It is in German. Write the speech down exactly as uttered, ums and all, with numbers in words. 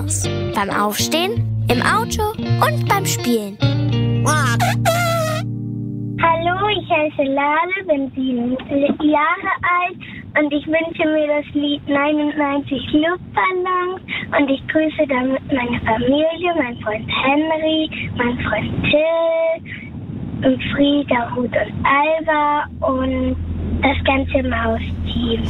Maus. Beim Aufstehen, im Auto und beim Spielen. Hallo, ich heiße Lale, bin sieben Jahre alt und ich wünsche mir das Lied neunundneunzig Luftballons und ich grüße damit meine Familie, meinen Freund Henry, meinen Freund Till und Frieda, Ruth und Alba und das ganze Mausteam.